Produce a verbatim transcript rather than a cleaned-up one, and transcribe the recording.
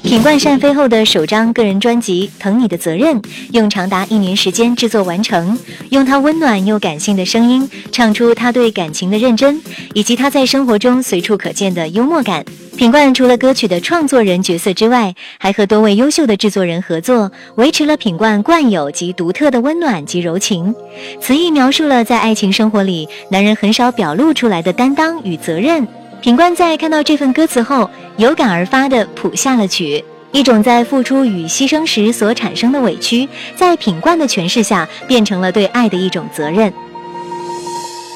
品冠单飞后的首张个人专辑《疼你的责任》用长达一年时间制作完成，用他温暖又感性的声音唱出他对感情的认真，以及他在生活中随处可见的幽默感。品冠除了歌曲的创作人角色之外，还和多位优秀的制作人合作，维持了品冠惯有及独特的温暖及柔情。词意描述了在爱情生活里男人很少表露出来的担当与责任。品冠在看到这份歌词后，有感而发地谱下了曲，一种在付出与牺牲时所产生的委屈，在品冠的诠释下变成了对爱的一种责任。